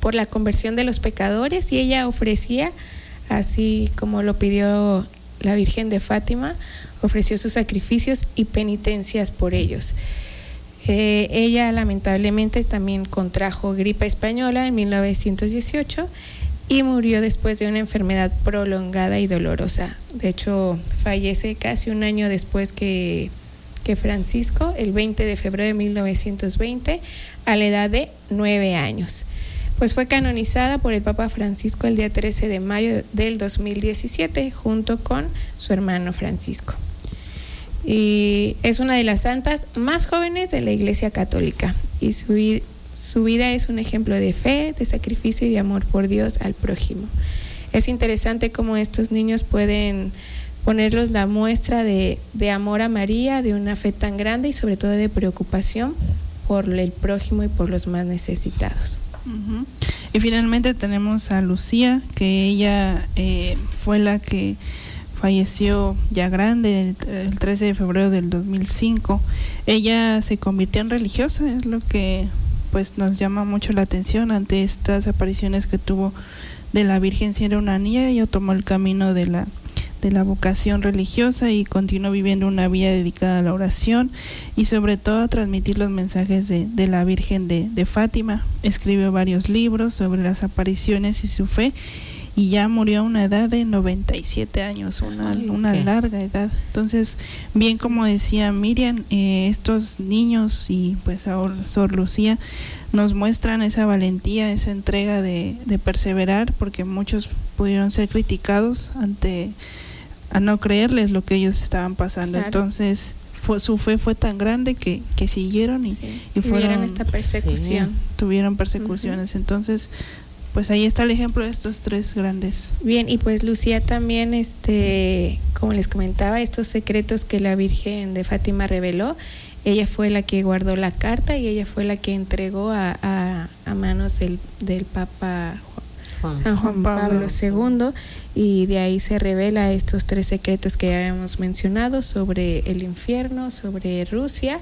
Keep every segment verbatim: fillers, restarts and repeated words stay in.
por la conversión de los pecadores, y ella ofrecía, así como lo pidió la Virgen de Fátima, ofreció sus sacrificios y penitencias por ellos. Eh, ella lamentablemente también contrajo gripe española en mil novecientos dieciocho y murió después de una enfermedad prolongada y dolorosa. De hecho, fallece casi un año después que, que Francisco, el veinte de febrero de mil novecientos veinte, a la edad de nueve años. Pues fue canonizada por el Papa Francisco el día trece de mayo del dos mil diecisiete, junto con su hermano Francisco. Y es una de las santas más jóvenes de la Iglesia Católica, y su, su vida es un ejemplo de fe, de sacrificio y de amor por Dios al prójimo. Es interesante cómo estos niños pueden ponerlos la muestra de, de amor a María, de una fe tan grande y sobre todo de preocupación por el prójimo y por los más necesitados. Uh-huh. Y finalmente tenemos a Lucía, que ella eh, fue la que falleció ya grande el trece de febrero del dos mil cinco. Ella se convirtió en religiosa, es lo que pues nos llama mucho la atención ante estas apariciones que tuvo de la Virgen. Si era una niña, ella tomó el camino de la de la vocación religiosa y continuó viviendo una vida dedicada a la oración y sobre todo a transmitir los mensajes de, de la Virgen de, de Fátima. Escribió varios libros sobre las apariciones y su fe, y ya murió a una edad de noventa y siete años, una, Ay, una okay. larga edad. Entonces, bien como decía Miriam, eh, estos niños y pues ahora Sor Lucía nos muestran esa valentía, esa entrega de, de perseverar, porque muchos pudieron ser criticados ante a no creerles lo que ellos estaban pasando. Claro. Entonces fue, su fe fue tan grande que, que siguieron y, sí. y fueron esta persecución. Sí, tuvieron persecuciones. Uh-huh. Entonces, pues ahí está el ejemplo de estos tres grandes. Bien, y pues Lucía también, este, como les comentaba, estos secretos que la Virgen de Fátima reveló, ella fue la que guardó la carta y ella fue la que entregó a, a, a manos del, del Papa Juan, San Juan Pablo, Pablo segundo, y de ahí se revela estos tres secretos que ya habíamos mencionado sobre el infierno, sobre Rusia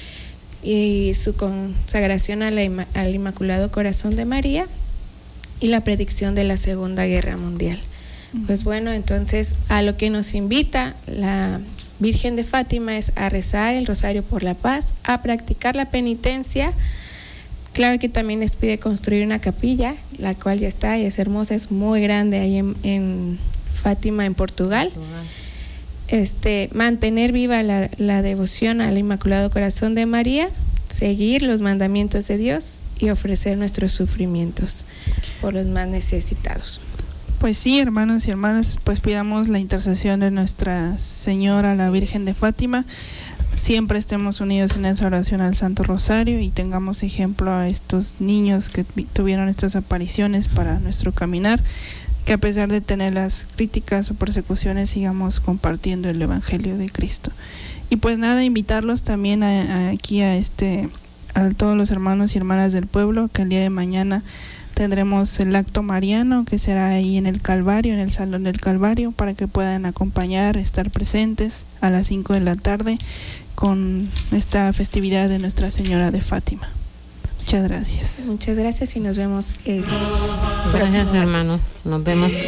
y su consagración a la, al Inmaculado Corazón de María y la predicción de la Segunda Guerra Mundial. Uh-huh. Pues bueno, entonces a lo que nos invita la Virgen de Fátima es a rezar el Rosario por la Paz, a practicar la penitencia. Claro que también les pide construir una capilla, la cual ya está y es hermosa, es muy grande ahí en, en Fátima, en Portugal. Portugal. Este, mantener viva la, la devoción al Inmaculado Corazón de María, seguir los mandamientos de Dios y ofrecer nuestros sufrimientos por los más necesitados. Pues sí, hermanos y hermanas, pues pidamos la intercesión de Nuestra Señora, la Virgen de Fátima. Siempre estemos unidos en esa oración al Santo Rosario y tengamos ejemplo a estos niños que tuvieron estas apariciones para nuestro caminar, que a pesar de tener las críticas o persecuciones sigamos compartiendo el Evangelio de Cristo. Y pues nada, invitarlos también a, a aquí a este a todos los hermanos y hermanas del pueblo, que el día de mañana tendremos el acto mariano, que será ahí en el Calvario, en el Salón del Calvario, para que puedan acompañar, estar presentes a las cinco de la tarde con esta festividad de Nuestra Señora de Fátima. Muchas gracias. Muchas gracias y nos vemos el Gracias, hermanos. Nos vemos.